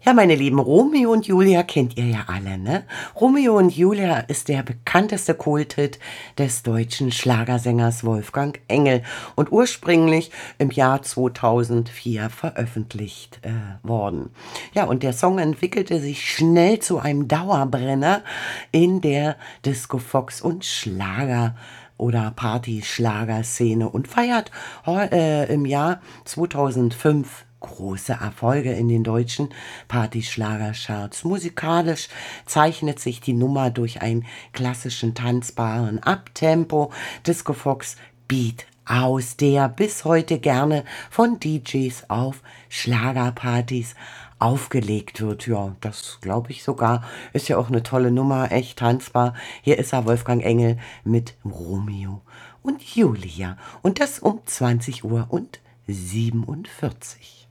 Ja, meine Lieben, Romeo und Julia kennt ihr ja alle, ne? Romeo und Julia ist der bekannteste Kulthit des deutschen Schlagersängers Wolfgang Engel und ursprünglich im Jahr 2004 veröffentlicht worden. Ja, und der Song entwickelte sich schnell zu einem Dauerbrenner in der Disco Fox und Schlager oder Party-Schlagerszene und feiert im Jahr 2005 große Erfolge in den deutschen Partyschlagercharts. Musikalisch zeichnet sich die Nummer durch einen klassischen tanzbaren Uptempo Disco Fox Beat aus, der bis heute gerne von DJs auf Schlagerpartys aufgelegt wird. Ja, das glaube ich sogar. Ist ja auch eine tolle Nummer, echt tanzbar. Hier ist er, Wolfgang Engel mit Romeo und Julia. Und das um 20 Uhr und 47.